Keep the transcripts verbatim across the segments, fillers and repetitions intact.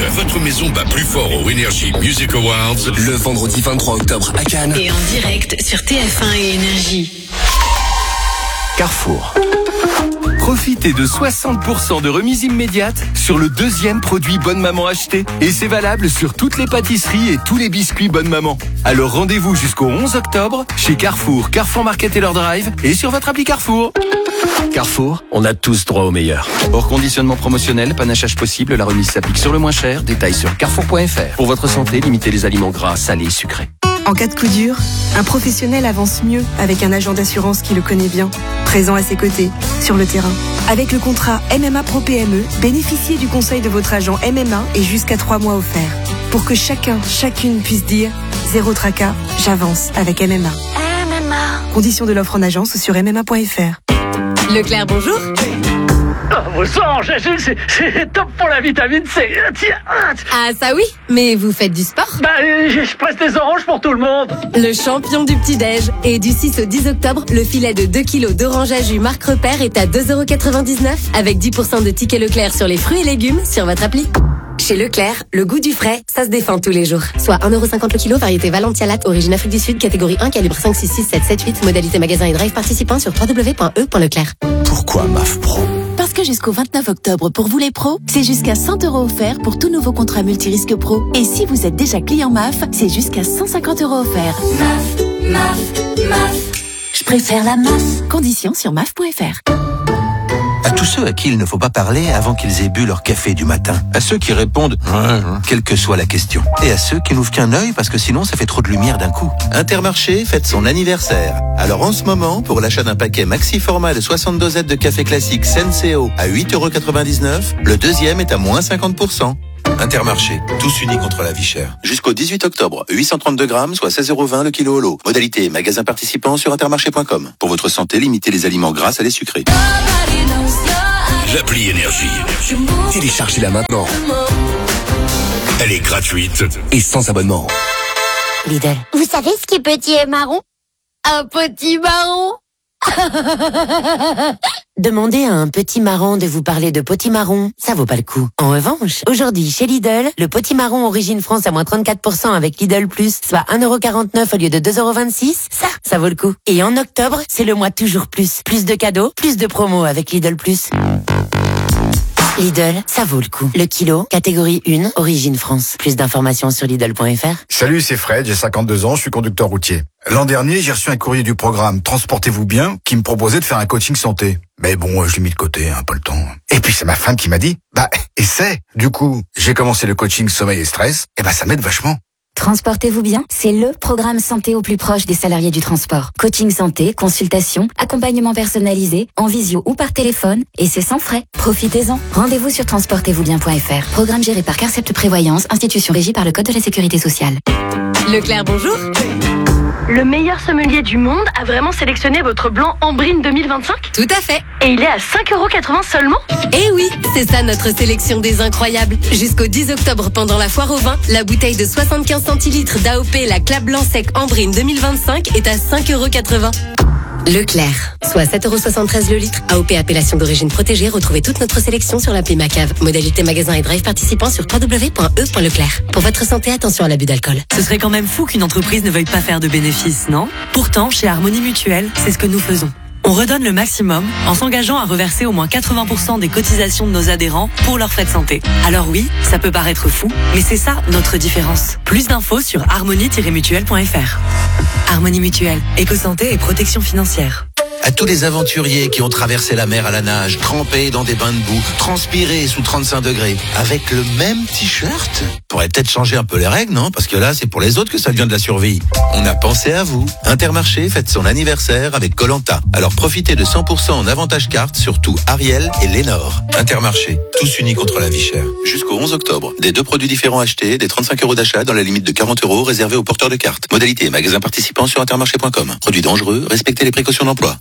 Votre maison bat plus fort au Energy Music Awards le vendredi vingt-trois octobre à Cannes. Et en direct sur T F un et Énergie. Carrefour. Profitez de soixante pour cent de remise immédiate sur le deuxième produit Bonne Maman acheté. Et c'est valable sur toutes les pâtisseries et tous les biscuits Bonne Maman. Alors rendez-vous jusqu'au onze octobre chez Carrefour, Carrefour Market et leur Drive et sur votre appli Carrefour. Carrefour, on a tous droit au meilleur. Hors conditionnement promotionnel, panachage possible, la remise s'applique sur le moins cher. Détails sur carrefour point f r. Pour votre santé, limitez les aliments gras, salés, sucrés. En cas de coup dur, un professionnel avance mieux avec un agent d'assurance qui le connaît bien, présent à ses côtés, sur le terrain. Avec le contrat M M A Pro P M E, bénéficiez du conseil de votre agent M M A et jusqu'à trois mois offerts. Pour que chacun, chacune puisse dire « Zéro tracas, j'avance avec M M A ». M M A. Conditions de l'offre en agence sur m m a point f r. Leclerc, bonjour. Oh, vos oranges, c'est, c'est top pour la vitamine C. Tiens. Ah ça oui, mais vous faites du sport? Bah, je, je presse des oranges pour tout le monde. Le champion du petit-déj. Et du six au dix octobre, le filet de deux kilos d'orange à jus Marc Repère est à deux euros quatre-vingt-dix-neuf avec dix pour cent de tickets Leclerc sur les fruits et légumes sur votre appli. Chez Leclerc, le goût du frais, ça se défend tous les jours. Soit un euro cinquante le kilo, variété Valentia Latte, origine Afrique du Sud, catégorie un, calibre cinq, six, six, sept, sept, huit, modalité magasin et drive participant sur w w w point e point leclerc. Pourquoi M A F Pro? Parce que jusqu'au vingt-neuf octobre, pour vous les pros, c'est jusqu'à cent euros offerts pour tout nouveau contrat multirisque pro. Et si vous êtes déjà client M A F, c'est jusqu'à cent cinquante euros offerts. M A F, M A F, M A F. Je préfère la M A F. Conditions sur m a f point f r. À tous ceux à qui il ne faut pas parler avant qu'ils aient bu leur café du matin. À ceux qui répondent « quelle que soit la question ». Et à ceux qui n'ouvrent qu'un œil parce que sinon ça fait trop de lumière d'un coup. Intermarché fête son anniversaire. Alors en ce moment, pour l'achat d'un paquet maxi format de soixante dosettes de café classique Senseo à huit euros quatre-vingt-dix-neuf, le deuxième est à moins cinquante pour cent. Intermarché, tous unis contre la vie chère. Jusqu'au dix-huit octobre, huit cent trente-deux grammes, soit seize euros vingt le kilo au lot. Modalité, magasin participant sur intermarché point com. Pour votre santé, limitez les aliments gras à les sucrés. L'appli Énergie. Téléchargez-la maintenant. Elle est gratuite et sans abonnement. Lidl. Vous savez ce qui est petit et marron? Un petit marron. Demandez à un petit marron de vous parler de potimarron, ça vaut pas le coup. En revanche, aujourd'hui chez Lidl, le potimarron origine France à moins trente-quatre pour cent avec Lidl Plus, soit un euro quarante-neuf au lieu de deux euros vingt-six, ça, ça vaut le coup. Et en octobre, c'est le mois toujours plus. Plus de cadeaux, plus de promos avec Lidl Plus. Lidl, ça vaut le coup. Le kilo, catégorie un, origine France. Plus d'informations sur Lidl point f r. Salut, c'est Fred, j'ai cinquante-deux ans, je suis conducteur routier. L'an dernier, j'ai reçu un courrier du programme Transportez-vous bien qui me proposait de faire un coaching santé. Mais bon, je l'ai mis de côté, hein, pas le temps. Et puis c'est ma femme qui m'a dit, bah, essaie. Du coup, j'ai commencé le coaching sommeil et stress, et bah ça m'aide vachement. Transportez-vous bien, c'est le programme santé au plus proche des salariés du transport. Coaching santé, consultation, accompagnement personnalisé, en visio ou par téléphone, et c'est sans frais. Profitez-en. Rendez-vous sur transportez vous bien point f r. Programme géré par Carcept Prévoyance, institution régie par le Code de la Sécurité sociale. Leclerc, bonjour. Le meilleur sommelier du monde a vraiment sélectionné votre blanc Ambrine deux mille vingt-cinq? Tout à fait. Et il est à cinq euros quatre-vingts seulement? Eh oui, c'est ça notre sélection des incroyables. Jusqu'au dix octobre, pendant la foire au vin, la bouteille de soixante-quinze centilitres d'A O P, la Clap Blanc Sec Ambrine deux mille vingt-cinq est à cinq euros quatre-vingts. Leclerc, soit sept euros soixante-treize le litre. A O P appellation d'origine protégée. Retrouvez toute notre sélection sur l'appli Macave. Modalité magasin et drive participant sur w w w point e point leclerc. Pour votre santé, attention à l'abus d'alcool. Ce serait quand même fou qu'une entreprise ne veuille pas faire de bénéfices, non? Pourtant, chez Harmonie Mutuelle, c'est ce que nous faisons. On redonne le maximum en s'engageant à reverser au moins quatre-vingts pour cent des cotisations de nos adhérents pour leurs frais de santé. Alors oui, ça peut paraître fou, mais c'est ça notre différence. Plus d'infos sur harmonie tiret mutuelle point f r. Harmonie Mutuelle, éco-santé et protection financière. À tous les aventuriers qui ont traversé la mer à la nage, trempés dans des bains de boue, transpirés sous trente-cinq degrés, avec le même t-shirt, pourrait peut-être changer un peu les règles, non? Parce que là, c'est pour les autres que ça devient de la survie. On a pensé à vous. Intermarché fête son anniversaire avec Koh-Lanta. Alors profitez de cent pour cent en avantage carte sur tout Ariel et Lénore. Intermarché, tous unis contre la vie chère. Jusqu'au onze octobre, des deux produits différents achetés, des trente-cinq euros d'achat dans la limite de quarante euros réservés aux porteurs de cartes. Modalité magasin participant sur intermarché point com. Produits dangereux, respectez les précautions d'emploi.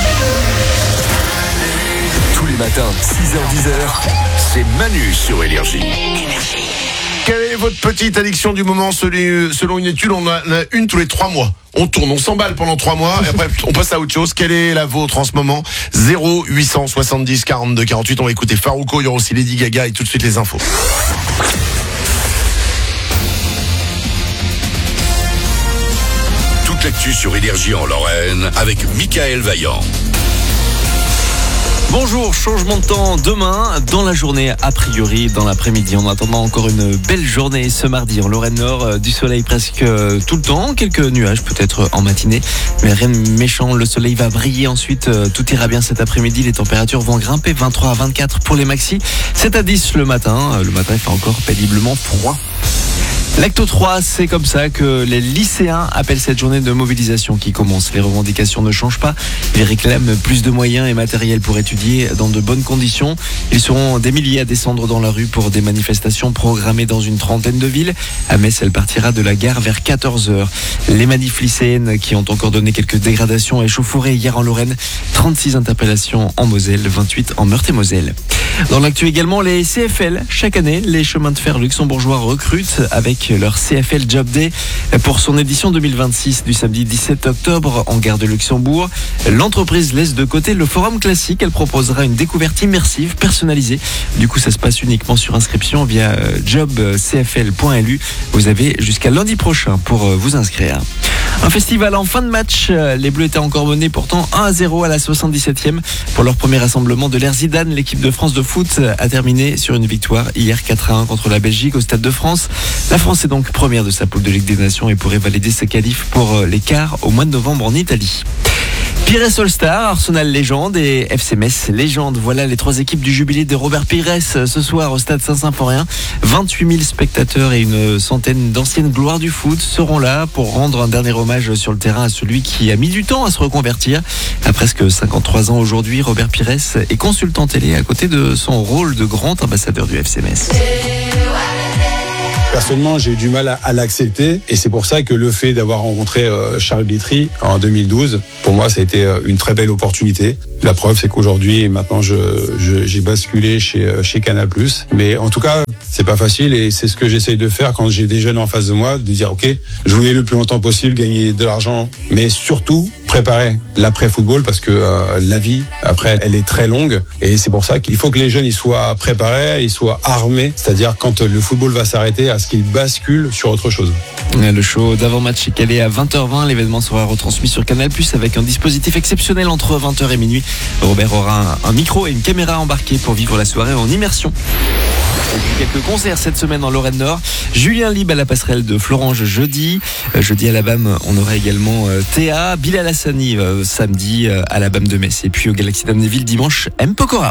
Tous les matins, six heures dix, c'est Manu sur Énergie. Quelle est votre petite addiction du moment? Selon une étude, on en a une tous les trois mois. On tourne, on s'emballe pendant trois mois et après on passe à autre chose. Quelle est la vôtre en ce moment? Zéro huit soixante-dix quarante-deux quarante-huit. On va écouter Farouko, il y aura aussi Lady Gaga et tout de suite les infos. l'actu sur Énergie en Lorraine avec Michael Vaillant. Bonjour, changement de temps demain, dans la journée a priori, dans l'après-midi. En attendant encore une belle journée ce mardi en Lorraine Nord, du soleil presque tout le temps, quelques nuages peut-être en matinée, mais rien de méchant, le soleil va briller ensuite, tout ira bien cet après-midi, les températures vont grimper, vingt-trois à vingt-quatre pour les maxis, sept à dix le matin, le matin il fait encore péniblement froid. L'acte trois, c'est comme ça que les lycéens appellent cette journée de mobilisation qui commence. Les revendications ne changent pas. Ils réclament plus de moyens et matériel pour étudier dans de bonnes conditions. Ils seront des milliers à descendre dans la rue pour des manifestations programmées dans une trentaine de villes. À Metz, elle partira de la gare vers quatorze heures. Les manifs lycéennes qui ont encore donné quelques dégradations et échauffourées hier en Lorraine. trente-six interpellations en Moselle, vingt-huit en Meurthe-et-Moselle. Dans l'actu également, les C F L. Chaque année, les chemins de fer luxembourgeois recrutent avec leur C F L Job Day pour son édition deux mille vingt-six du samedi dix-sept octobre en gare de Luxembourg. L'entreprise laisse de côté le forum classique. Elle proposera une découverte immersive, personnalisée. Du coup, ça se passe uniquement sur inscription via job c f l point l u. Vous avez jusqu'à lundi prochain pour vous inscrire. Un festival en fin de match. Les Bleus étaient encore menés pourtant un à zéro à la soixante-dix-septième pour leur premier rassemblement de l'ère Zidane. L'équipe de France de foot a terminé sur une victoire hier quatre à un contre la Belgique au Stade de France. La France est donc première de sa poule de Ligue des Nations et pourrait valider ses qualifs pour les quarts au mois de novembre en Italie. Pires All-Star, Arsenal Légende et F C Metz Légende. Voilà les trois équipes du jubilé de Robert Pires ce soir au stade Saint-Symphorien. vingt-huit mille spectateurs et une centaine d'anciennes gloires du foot seront là pour rendre un dernier hommage sur le terrain à celui qui a mis du temps à se reconvertir. À presque cinquante-trois ans aujourd'hui, Robert Pires est consultant télé à côté de son rôle de grand ambassadeur du F C Metz. Personnellement, j'ai eu du mal à, à l'accepter et c'est pour ça que le fait d'avoir rencontré euh, Charles Bittry en deux mille douze, pour moi, ça a été euh, une très belle opportunité. La preuve, c'est qu'aujourd'hui, maintenant, je, je, j'ai basculé chez, chez Canal+. Mais en tout cas, c'est pas facile et c'est ce que j'essaye de faire quand j'ai des jeunes en face de moi, de dire, OK, jouer le plus longtemps possible, gagner de l'argent, mais surtout préparer l'après-football parce que euh, la vie, après, elle est très longue et c'est pour ça qu'il faut que les jeunes ils soient préparés, ils soient armés, c'est-à-dire quand le football va s'arrêter, à ce qu'ils basculent sur autre chose. Le show d'avant-match est calé à vingt heures vingt. L'événement sera retransmis sur Canal+, avec un dispositif exceptionnel entre vingt heures et minuit. Robert aura un, un micro et une caméra embarqués pour vivre la soirée en immersion. Et puis quelques concerts cette semaine en Lorraine Nord. Julien Lieb à la passerelle de Florange jeudi. Euh, jeudi à la B A M, on aura également euh, Théa, Bilal Hassani euh, samedi euh, à la B A M de Metz. Et puis au Galaxy d'Amnéville dimanche, M. Pokora.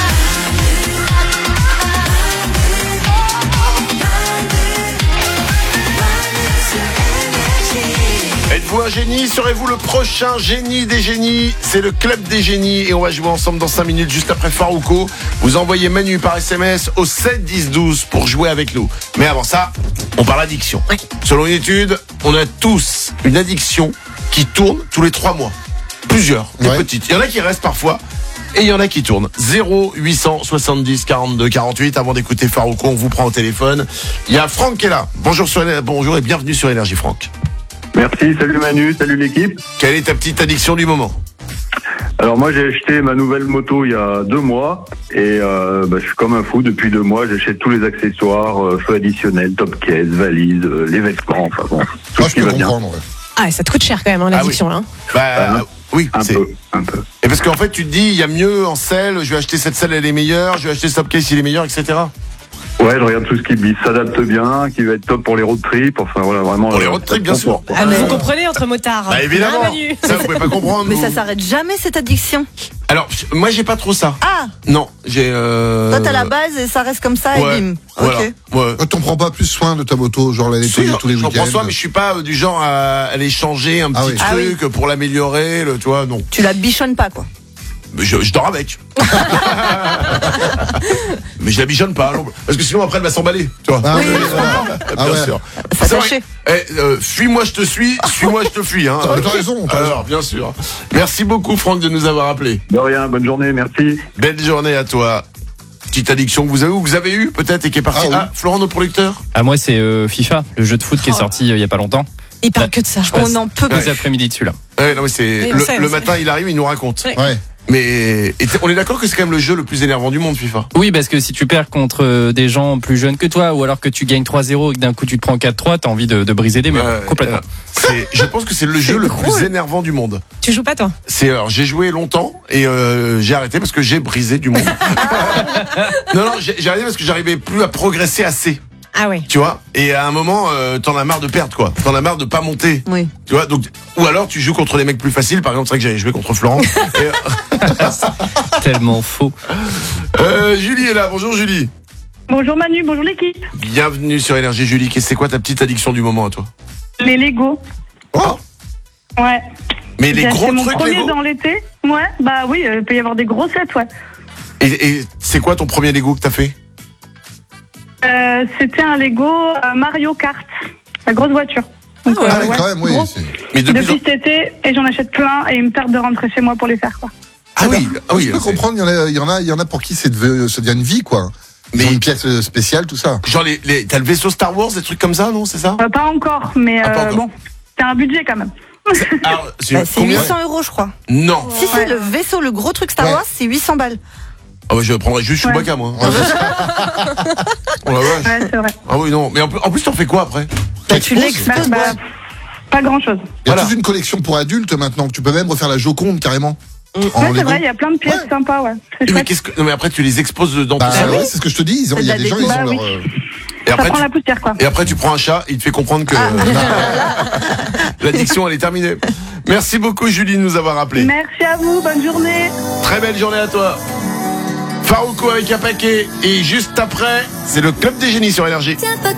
Êtes-vous un génie? Serez-vous le prochain génie des génies? C'est le club des génies et on va jouer ensemble dans cinq minutes juste après Farouko. Vous envoyez Manu par S M S au sept dix douze pour jouer avec nous. Mais avant ça, on parle addiction. Oui. Selon une étude, on a tous une addiction qui tourne tous les trois mois. Plusieurs, des ouais. petites. Il y en a qui restent parfois et il y en a qui tournent. zéro huit cent soixante-dix quarante-deux quarante-huit. Avant d'écouter Farouko, on vous prend au téléphone. Il y a Franck qui est là. Bonjour, sur... Bonjour et bienvenue sur Énergie, Franck. Merci, salut Manu, salut l'équipe. Quelle est ta petite addiction du moment? Alors moi j'ai acheté ma nouvelle moto il y a deux mois et euh, bah, je suis comme un fou depuis deux mois, j'achète tous les accessoires, euh, feux additionnels, top case, valises, euh, les vêtements, enfin bon, tout ah, ce qui va bien. Ouais. Ah ça te coûte cher quand même hein, l'addiction ah, oui. là. Bah, euh, oui, un c'est... peu, un peu. Et parce qu'en fait tu te dis il y a mieux en selle, je vais acheter cette selle elle est meilleure, je vais acheter ce top case il est meilleur, et cetera. Ouais, je regarde tout ce qui s'adapte bien, qui va être top pour les road trips, enfin voilà, vraiment. Pour les road trips, bien sûr. Ah, mais vous comprenez entre motards. Bah évidemment. Ah, ça, vous pouvez pas comprendre. Mais vous. ça s'arrête jamais cette addiction. Alors, moi j'ai pas trop ça. Ah. Non, j'ai. Euh... Toi t'as la base et ça reste comme ça ouais, et bim. Voilà. Ok. Ouais. T'en prends pas plus soin de ta moto, genre la nettoyer tous les week-ends. J'en prends soin, mais je suis pas du genre à aller changer un petit ah oui. truc ah oui. pour l'améliorer, le, tu vois, non. Tu la bichonnes pas quoi. Je, je dors avec. Mais je la bichonne pas, non, parce que sinon après elle va s'emballer. Tu vois. Ah oui, ah bien ouais. sûr. S'attacher. Eh, euh, fuis-moi, je te suis. Suis-moi, je te fuis. Hein. T'as raison. T'as Alors, bien sûr. Merci beaucoup, Franck, de nous avoir appelé. De rien. Bonne journée. Merci. Belle journée à toi. Petite addiction que vous avez ou que vous avez eu peut-être et qui est partie. Ah, oui. ah Florent, notre producteur. Ah moi c'est euh, FIFA, le jeu de foot qui est sorti euh, il y a pas longtemps. Il parle que de ça. On n'en peut plus. Deux après-midi dessus là. Ouais, non mais c'est oui, le, sait, le matin il arrive, il nous raconte. Oui. Ouais. Mais on est d'accord que c'est quand même le jeu le plus énervant du monde, FIFA. Oui, parce que si tu perds contre des gens plus jeunes que toi, ou alors que tu gagnes trois zéro et que d'un coup tu te prends quatre trois, t'as envie de, de briser des murs. Ouais, complètement. Euh, C'est, je pense que c'est le jeu le plus énervant du monde. Tu joues pas toi? C'est alors j'ai joué longtemps et euh, j'ai arrêté parce que j'ai brisé du monde. non non, j'ai, j'ai arrêté parce que j'arrivais plus à progresser assez. Ah ouais. Tu vois, et à un moment, euh, t'en as marre de perdre, quoi. T'en as marre de pas monter. Oui. Tu vois, donc, ou alors tu joues contre les mecs plus faciles. Par exemple, c'est vrai que j'avais joué contre Florent. et, euh... Tellement faux. Euh, Julie est là. Bonjour Julie. Bonjour Manu, bonjour l'équipe. Bienvenue sur Énergie Julie. Et c'est quoi ta petite addiction du moment à toi? Les Lego. Oh. Ouais. Mais les J'ai gros acheté mon trucs premier Lego. dans l'été. Ouais, bah oui, il peut y avoir des gros sets, ouais. Et, et c'est quoi ton premier Lego que t'as fait? Euh, c'était un Lego euh, Mario Kart, la grosse voiture. Donc, Ah euh, ouais, ouais, quand même, oui. gros. c'est- Mais depuis, Depuis cet été, et j'en achète plein, et il me tarde de rentrer chez moi pour les faire, quoi. Ah oui, ah oui. Je peux c'est- comprendre, il y en a, il y en a, il y en a pour qui c'est de- ça devient une vie, quoi. Ils Mais- ont une pièce euh, spéciale, tout ça. Genre les, les, t'as le vaisseau Star Wars, des trucs comme ça, non? C'est ça? Euh, pas encore, mais Ah, pas euh, encore. bon, c'est un budget quand même. Alors, c'est Bah, c'est combien? huit cents euros, je crois. Non. Si, si, le vaisseau, le gros truc Star Ouais. Wars, c'est huit cents balles. Ah ouais, je prendrais juste Chewbacca, moi. Oh la vache. Ouais, c'est vrai. Ah oui, non. Mais en plus, en plus t'en fais quoi après? Bah, tu l'exposes. Bah, bah, pas grand chose. Il y a Voilà. toute une collection pour adultes maintenant. Tu peux même refaire la Joconde carrément. En Ouais, c'est Lego. vrai, il y a plein de pièces sympas, ouais. C'est Mais chouette. qu'est-ce que, non, mais après, tu les exposes dans Bah ton salon. ouais, c'est ce que je te dis. Ils ont, C'est il y a de des la gens, ils déco. ont Bah leur. oui. euh, Et Ça après, prend tu, la poussière, quoi. et après, tu prends un chat, il te fait comprendre que l'addiction, elle est terminée. Merci beaucoup, Julie, de nous avoir appelé. Merci à vous, bonne journée. Très belle journée à toi. Farouko avec un paquet. Et juste après, c'est le Club des Génies sur Énergie.